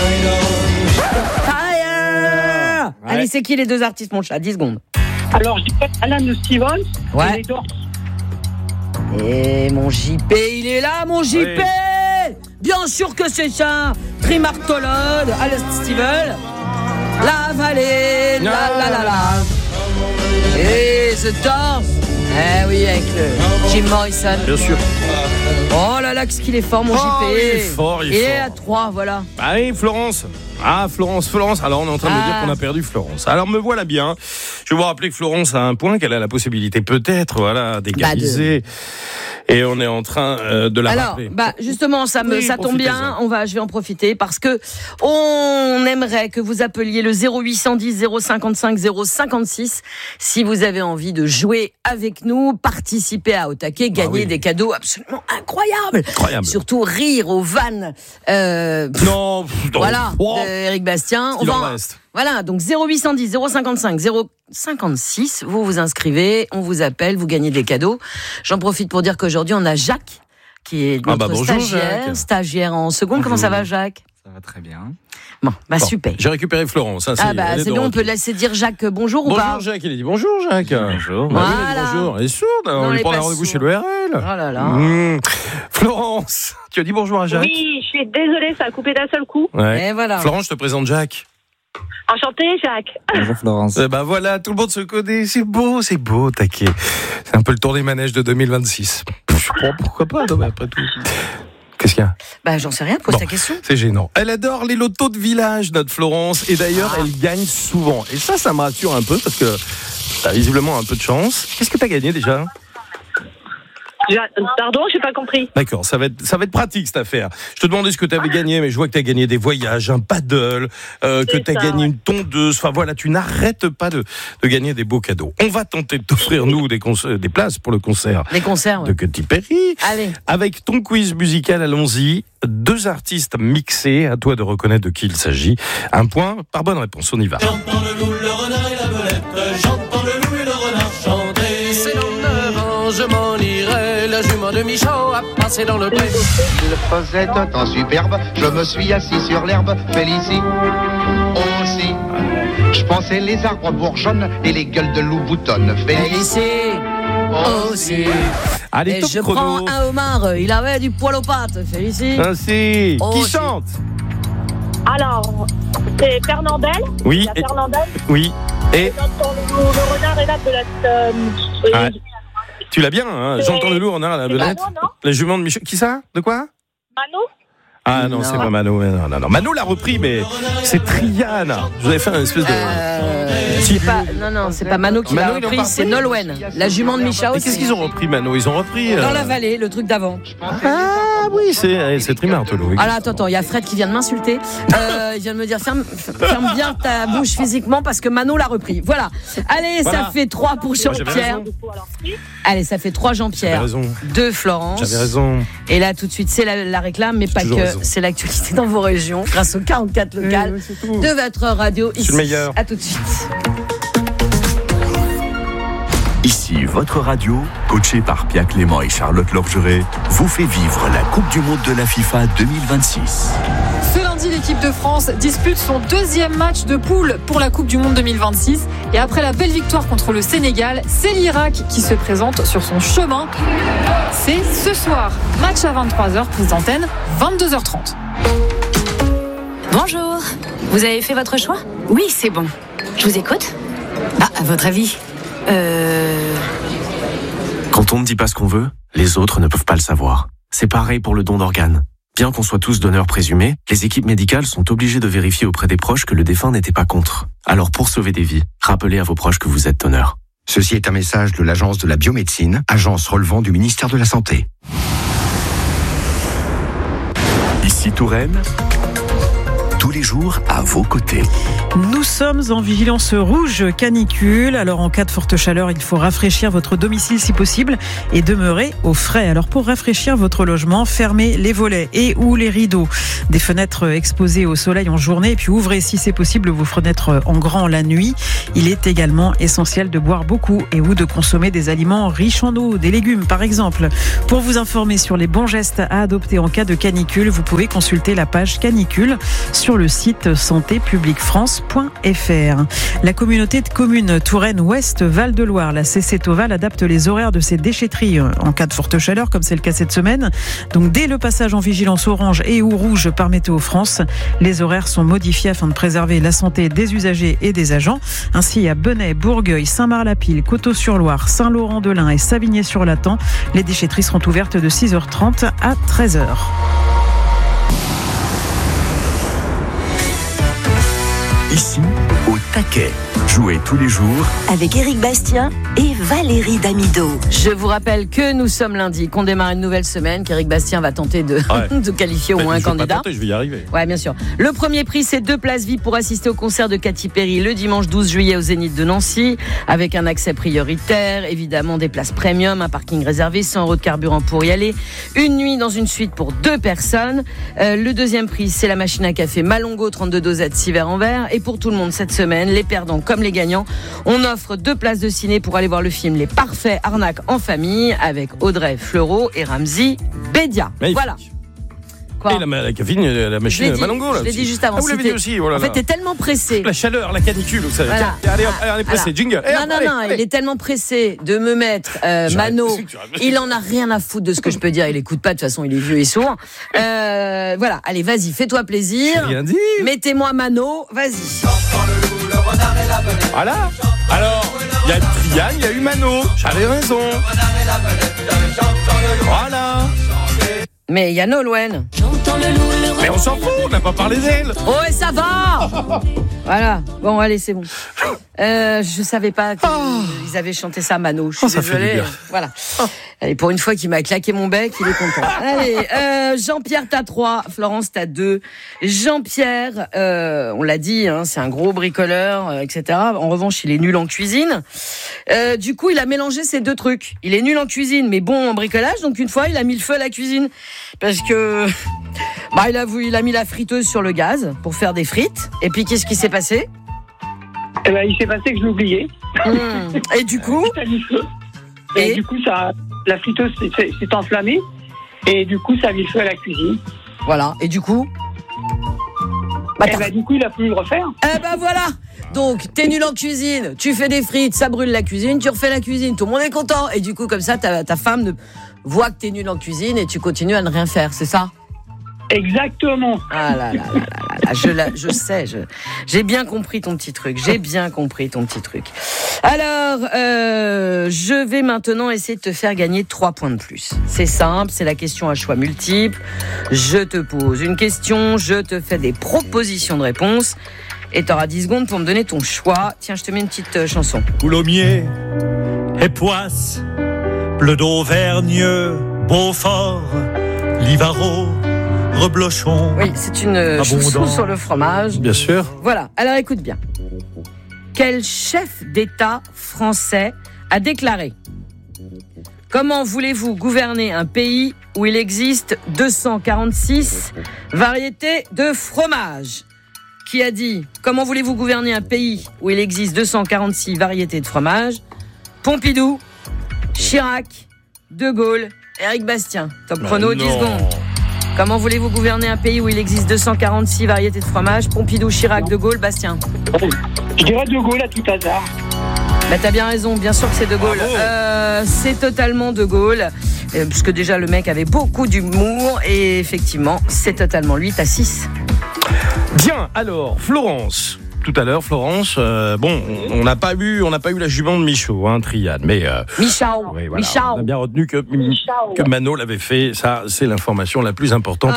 Fire. Allez, c'est qui les deux artistes, mon chat? 10 secondes. Alors, je dis Alan Stevens. Ouais. Et les Doors. Et mon JP, il est là, mon JP. Oui. Bien sûr que c'est ça. Trimartolode, Alan Stevens, La Vallée, la. Et The Doors. Eh oui, avec le Jim Morrison. Bien sûr. Oh là là, qu'est-ce qu'il est fort, mon JP. Il est fort, il est fort. Et à 3, voilà. Ah oui, Florence. Ah, Florence. Alors, on est en train de me dire qu'on a perdu Florence. Alors, me voilà bien. Je vais vous rappeler que Florence a un point, qu'elle a la possibilité peut-être, d'égaliser. Et on est en train de la rappeler. Justement, ça tombe bien. Je vais en profiter parce que on aimerait que vous appeliez le 0810 055 056 si vous avez envie de jouer avec nous, participer à Au Taquet, gagner des cadeaux absolument incroyables. Surtout rire aux vannes. Non. Voilà. Eric Bastien. Voilà, donc 0810 055 056, vous vous inscrivez, on vous appelle, vous gagnez des cadeaux. J'en profite pour dire qu'aujourd'hui, on a Jacques, qui est notre stagiaire en seconde. Bonjour. Comment ça va, Jacques? Ça va très bien. Bon, super. J'ai récupéré Florence. C'est bon, on peut laisser dire Jacques bonjour ou pas? Bonjour Jacques, il a dit bonjour Jacques. Bonjour. Bonjour. Elle est sourde, on lui prend un rendez-vous chez le RL. Oh là là. Florence, tu as dit bonjour à Jacques? Oui, je suis désolée, ça a coupé d'un seul coup. Ouais. Et voilà. Florence, je te présente Jacques. Enchanté, Jacques. Bonjour Florence. Voilà, tout le monde se connaît, c'est beau, Taquet. C'est un peu le tour des manèges de 2026. Pourquoi pas, non, mais après tout. Qu'est-ce qu'il y a? J'en sais rien, pose ta question. C'est gênant. Elle adore les lotos de village, notre Florence, et d'ailleurs, elle gagne souvent. Et ça me rassure un peu, parce que t'as visiblement un peu de chance. Qu'est-ce que t'as gagné déjà? Pardon, j'ai pas compris. D'accord, ça va être pratique cette affaire. Je te demandais ce que tu avais gagné, mais je vois que tu as gagné des voyages, un paddle, que tu as gagné une tondeuse. Enfin voilà, tu n'arrêtes pas de gagner des beaux cadeaux. On va tenter de t'offrir, nous, des places pour le concert. Les concerts, de Katy Perry. Allez. Avec ton quiz musical, allons-y. 2 artistes mixés, à toi de reconnaître de qui il s'agit. Un point par bonne réponse, on y va. J'entends le loup, le renard et la belette. J'entends le loup et le renard chanter. C'est dans 9 ans, je m'en irai. La jument de Michaud a passé dans le pré. Il faisait un temps superbe. Je me suis assis sur l'herbe. Félicie aussi. Je pensais les arbres bourgeonnent et les gueules de loup boutonnent. Félicie aussi. Allez, et je prends un homard, il avait du poil aux pattes. Félicie. Ainsi. Qui chante? Alors, c'est Fernandel. Oui. Fernandel. Oui. Et j'entends le renard et la belette. Tu l'as bien, hein? J'entends le loup, renard et la belette. La jument de Michel. Qui ça? De quoi? Mano. Ah non, c'est pas Mano. Non. Mano l'a repris, mais c'est Triana. Je vous avais fait un espèce de. C'est pas Mano qui l'a repris, c'est Nolwenn, la jument de Michaud. Et qu'est-ce qu'ils ont repris, Mano? Ils ont repris. Dans la vallée, le truc d'avant. Ah oui, c'est Trimartolo. Ah là, attends, il y a Fred qui vient de m'insulter. Il vient de me dire ferme bien ta bouche physiquement parce que Mano l'a repris. Voilà. Allez, ça fait 3 pour Jean-Pierre. Allez, ça fait 3 Jean-Pierre. 2 Florence. J'avais raison. Et là, tout de suite, c'est la réclame, mais pas que. C'est l'actualité dans vos régions, grâce aux 44 locales de votre radio. Ici, le meilleur. À tout de suite. Ici, votre radio, coachée par Pia Clément et Charlotte Lorgeret, vous fait vivre la Coupe du Monde de la FIFA 2026. Ce lundi, l'équipe de France dispute son 2e match de poule pour la Coupe du Monde 2026. Et après la belle victoire contre le Sénégal, c'est l'Irak qui se présente sur son chemin. C'est ce soir, match à 23h, prise d'antenne, 22h30. Bonjour, vous avez fait votre choix? Oui, c'est bon. Je vous écoute. À votre avis Quand on ne dit pas ce qu'on veut, les autres ne peuvent pas le savoir. C'est pareil pour le don d'organes. Bien qu'on soit tous donneurs présumés, les équipes médicales sont obligées de vérifier auprès des proches que le défunt n'était pas contre. Alors pour sauver des vies, rappelez à vos proches que vous êtes donneur. Ceci est un message de l'Agence de la biomédecine, agence relevant du ministère de la Santé. Ici Touraine, tous les jours à vos côtés. Nous sommes en vigilance rouge canicule. Alors en cas de forte chaleur, il faut rafraîchir votre domicile si possible et demeurer au frais. Alors pour rafraîchir votre logement, fermez les volets et ou les rideaux. Des fenêtres exposées au soleil en journée et puis ouvrez si c'est possible vos fenêtres en grand la nuit. Il est également essentiel de boire beaucoup et ou de consommer des aliments riches en eau, des légumes par exemple. Pour vous informer sur les bons gestes à adopter en cas de canicule, vous pouvez consulter la page canicule sur le le site santépubliquefrance.fr. La communauté de communes Touraine Ouest Val-de-Loire, la CC Toval, adapte les horaires de ses déchetteries en cas de forte chaleur, comme c'est le cas cette semaine. Donc dès le passage en vigilance orange et ou rouge par Météo France, les horaires sont modifiés afin de préserver la santé des usagers et des agents. Ainsi à Benay, Bourgueil, Saint-Marc-la-Pile, Coteau-sur-Loire, Saint-Laurent-de-Lin et Savigné-sur-Latan, les déchetteries seront ouvertes de 6h30 à 13h. Ici, au taquet. Jouez tous les jours avec Éric Bastien et Valérie Damido. Je vous rappelle que nous sommes lundi, qu'on démarre une nouvelle semaine, qu'Éric Bastien va tenter de qualifier au moins un candidat. Je vais y arriver. Ouais, bien sûr. Le premier prix, c'est 2 places VIP pour assister au concert de Katy Perry le dimanche 12 juillet au Zénith de Nancy, avec un accès prioritaire, évidemment des places premium, un parking réservé, 100 € de carburant pour y aller, une nuit dans une suite pour 2 personnes. Le deuxième prix, c'est la machine à café Malongo, 32 dosettes, 6 verres en verre. Et pour tout le monde cette semaine, les perdants comme les gagnants, on offre 2 places de ciné pour aller voir le film Les Parfaits Arnaques en famille avec Audrey Fleurot et Ramzy Bédia. Magnifique. Voilà. Quoi ? Et la caféine, la machine à Malongo. Là, je l'ai dit juste avant. Ah, vous l'avez dit aussi. Oh là là. En fait, t'es tellement pressé. La chaleur, la canicule, vous savez. Voilà. Tiens, allez, on est pressé. Jingle. Non, il est tellement pressé de me mettre Mano. Il en a rien à foutre de ce que je peux dire. Il écoute pas, de toute façon, il est vieux et sourd. Voilà, allez, vas-y, fais-toi plaisir. J'ai rien dit. Mettez-moi Mano, vas-y. Voilà. Alors, il y a Triane, il y a eu Mano. J'avais raison. Voilà. Mais il y a Nolwenn. Mais on s'en fout, on n'a pas parlé d'elle. Oh, et ça va. Voilà. Bon, allez, c'est bon. Je savais pas qu'ils avaient chanté ça, Mano. Je suis désolée. Voilà. Allez, pour une fois qu'il m'a claqué mon bec, il est content. Allez, Jean-Pierre, t'as 3. Florence, t'as 2. Jean-Pierre, on l'a dit, hein, c'est un gros bricoleur, etc. En revanche, il est nul en cuisine. Du coup, il a mélangé ces 2 trucs. Il est nul en cuisine, mais bon en bricolage. Donc, une fois, il a mis le feu à la cuisine. Parce que... il a mis la friteuse sur le gaz pour faire des frites. Et puis, qu'est-ce qui s'est passé ? Eh ben, il s'est passé que je l'ai oublié. Et du coup Et du coup, la friteuse s'est enflammée. Et du coup, ça a mis le feu à la cuisine. Voilà. Et du coup du coup, il a pu le refaire. Eh ben voilà. Donc, t'es nul en cuisine, tu fais des frites, ça brûle la cuisine, tu refais la cuisine, tout le monde est content. Et du coup, comme ça, ta femme voit que t'es nul en cuisine et tu continues à ne rien faire, c'est ça ? Exactement. Ah là, je sais, j'ai bien compris ton petit truc. Alors, je vais maintenant essayer de te faire gagner 3 points de plus. C'est simple, c'est la question à choix multiples. Je te pose une question, je te fais des propositions de réponse et t'auras 10 secondes pour me donner ton choix. Tiens, je te mets une petite chanson. Coulommiers, Époisse, Bleu d'Auvergne, Beaufort, Livaro, Reblochon. Oui, c'est une chanson sur le fromage. Bien sûr. Voilà, alors écoute bien. Quel chef d'État français a déclaré : comment voulez-vous gouverner un pays où il existe 246 variétés de fromage ? Qui a dit : comment voulez-vous gouverner un pays où il existe 246 variétés de fromage ? Pompidou, Chirac, De Gaulle, Éric Bastien. Top chrono, 10 secondes. Comment voulez-vous gouverner un pays où il existe 246 variétés de fromage ? Pompidou, Chirac, De Gaulle, Bastien. Je dirais De Gaulle à tout hasard. Bah t'as bien raison, bien sûr que c'est De Gaulle. C'est totalement De Gaulle, puisque déjà le mec avait beaucoup d'humour et effectivement c'est totalement lui. T'as 6. Bien, alors Florence. Tout à l'heure, Florence, on n'a pas eu la jument de Michaud, Triade, mais Michao. Oui, voilà, on a bien retenu que Mano l'avait fait. Ça, c'est l'information la plus importante.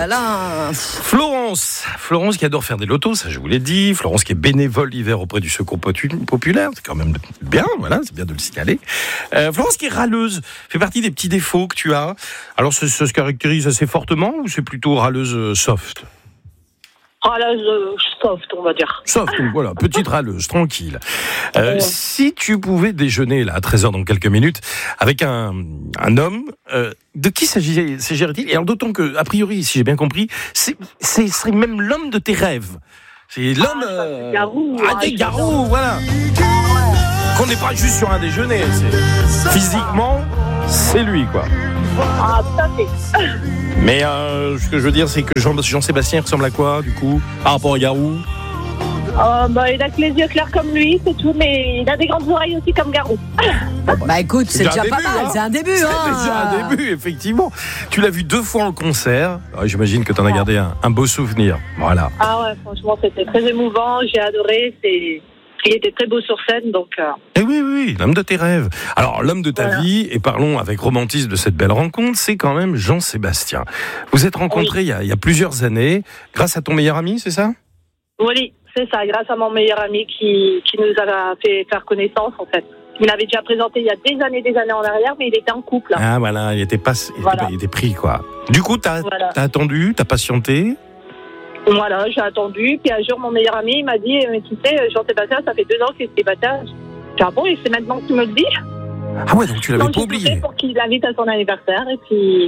Florence qui adore faire des lotos, ça je vous l'ai dit. Florence qui est bénévole l'hiver auprès du Secours populaire, c'est quand même bien, voilà, c'est bien de le signaler. Florence qui est râleuse, fait partie des petits défauts que tu as. Alors, ça se caractérise assez fortement ou c'est plutôt râleuse soft ? Râleuse soft, on va dire. Soft, donc voilà, petite râleuse, tranquille. Si tu pouvais déjeuner là à 13h dans quelques minutes avec un homme, de qui s'agirait-il ? Et alors d'autant que, a priori, si j'ai bien compris, ce serait même l'homme de tes rêves. C'est l'homme... des Garous, voilà. Qu'on n'est pas juste sur un déjeuner. Physiquement, c'est lui, quoi. Ah, tout à fait. Mais ce que je veux dire, c'est que Jean-Sébastien ressemble à quoi, du coup, par rapport à Garou? Il a que les yeux clairs comme lui, c'est tout, mais il a des grandes oreilles aussi comme Garou. Bah écoute, c'est déjà pas mal, c'est un début. C'est déjà un début, effectivement. Tu l'as vu 2 fois en concert. J'imagine que tu en as gardé un beau souvenir. Voilà. Ah ouais, franchement, c'était très émouvant, j'ai adoré. Il était très beau sur scène, donc... Eh oui, l'homme de tes rêves. Alors, l'homme de ta vie, et parlons avec romantisme de cette belle rencontre, c'est quand même Jean-Sébastien. Vous êtes rencontrés il y a plusieurs années, grâce à ton meilleur ami, c'est ça? Oui, c'est ça, grâce à mon meilleur ami qui nous a fait faire connaissance, en fait. Il m'avait déjà présenté il y a des années en arrière, mais il était en couple. Ah voilà, il était pris, quoi. Du coup, t'as attendu, t'as patienté? Voilà, j'ai attendu, puis un jour, mon meilleur ami, il m'a dit, mais tu sais, Jean-Sébastien, ça fait 2 ans qu'il est célibataire. J'ai dit, ah bon, et c'est maintenant que tu me le dis? Ah ouais, donc tu l'avais pas oublié. Pour qu'il l'invite à son anniversaire, et puis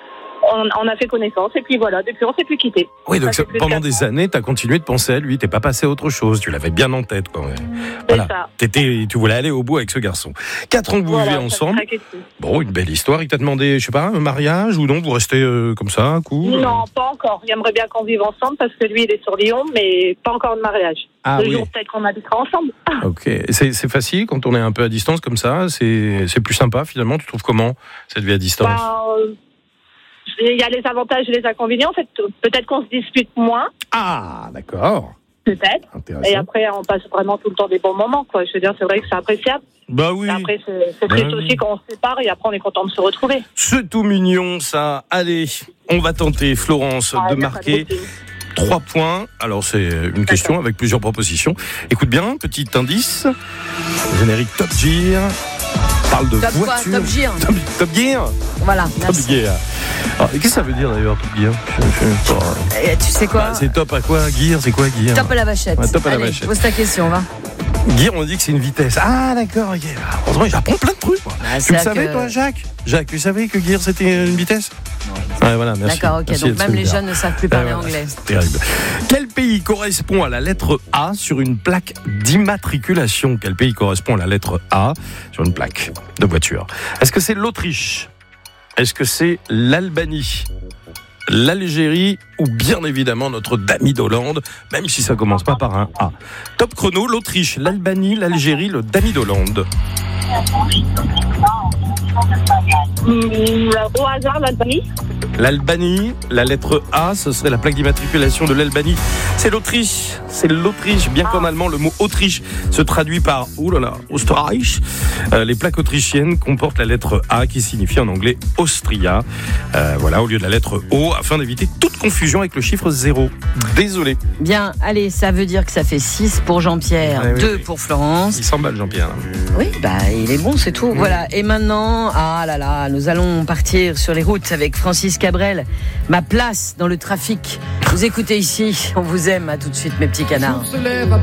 on a fait connaissance, et puis voilà, depuis on s'est plus quittés. Oui, donc pendant des années, t'as continué de penser à lui, t'es pas passé à autre chose, tu l'avais bien en tête, quoi. Voilà. Tu voulais aller au bout avec ce garçon. 4 ans que vous vivez ensemble. Bon, une belle histoire. Il t'a demandé, je sais pas, un mariage ou non? Vous restez comme ça, cool? Non, pas encore. Il aimerait bien qu'on vive ensemble parce que lui, il est sur Lyon, mais pas encore de mariage. Le jour peut-être qu'on habitera ensemble. Ok. C'est facile quand on est un peu à distance comme ça? C'est plus sympa finalement? Tu trouves comment cette vie à distance? Il y a les avantages et les inconvénients. En fait, peut-être qu'on se dispute moins. Ah, d'accord. Peut-être. Et après, on passe vraiment tout le temps des bons moments, quoi. Je veux dire, c'est vrai que c'est appréciable. Bah oui. Et après, c'est triste aussi quand on se sépare et après, on est content de se retrouver. C'est tout mignon, ça. Allez, on va tenter, Florence, de marquer 3 points. Alors, c'est une question avec plusieurs propositions. Écoute bien, petit indice. Générique Top Gear. Parle de voiture. Top Gear. Top Gear. Voilà. Top Gear. Alors, qu'est-ce que ça veut dire d'ailleurs, Top Gear? Tu sais quoi? C'est top à quoi? Gear, c'est quoi Gear? Top à la vachette. Ouais, top à la vachette. Pose ta question, va. Gear, on dit que c'est une vitesse. Ah, d'accord, ok. Heureusement, j'apprends plein de trucs. Tu le savais, toi, Jacques? Jacques, tu savais que Gear, c'était une vitesse? Non. Ouais, voilà, merci. D'accord, ok. Merci, donc même les jeunes ne savent plus parler anglais. C'est terrible. Quel pays correspond à la lettre A sur une plaque d'immatriculation? Quel pays correspond à la lettre A sur une plaque de voiture? Est-ce que c'est l'Autriche? Est-ce que c'est l'Albanie, l'Algérie ou bien évidemment notre Dami d'Hollande, même si ça commence pas par un A? Top chrono, l'Autriche, l'Albanie, l'Algérie, le Dami d'Hollande. Au hasard, l'Albanie. L'Albanie, la lettre A, ce serait la plaque d'immatriculation de l'Albanie. C'est l'Autriche, bien qu'en allemand, le mot Autriche se traduit par Österreich. Les plaques autrichiennes comportent la lettre A qui signifie en anglais Austria. Voilà, au lieu de la lettre O, afin d'éviter toute confusion avec le chiffre 0. Désolé. Bien, allez, ça veut dire que ça fait 6 pour Jean-Pierre, 2 pour Florence. Il s'emballe, Jean-Pierre. Oui, il est bon, c'est tout. Voilà, et maintenant, nous allons partir sur les routes avec Francis Cabrel. Ma place dans le trafic. Vous écoutez ici, on vous aime. À tout de suite, mes petits canards. Se lève à